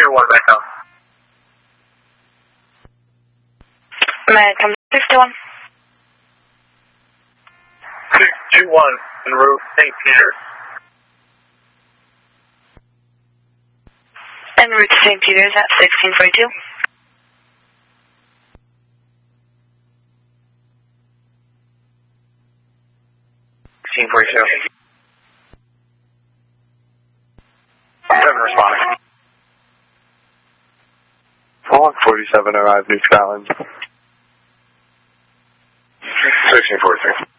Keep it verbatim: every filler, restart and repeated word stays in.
two one, back down. American fifty-one. six two one, en route Saint Peter. En route to Saint Peter's at sixteen forty-two. sixteen forty-two. seven responding. Four forty-seven arrived, New Scotland. sixteen forty-three.